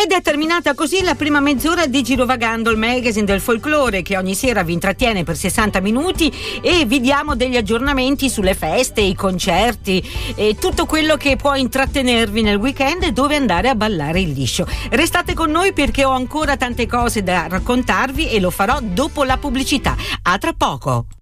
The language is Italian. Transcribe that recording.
Ed è terminata così la prima mezz'ora di Girovagando, il magazine del folklore che ogni sera vi intrattiene per 60 minuti e vi diamo degli aggiornamenti sulle feste, i concerti e tutto quello che può intrattenervi nel weekend e dove andare a ballare il liscio. Restate con noi perché ho ancora tante cose da raccontarvi e lo farò dopo la pubblicità. A tra poco.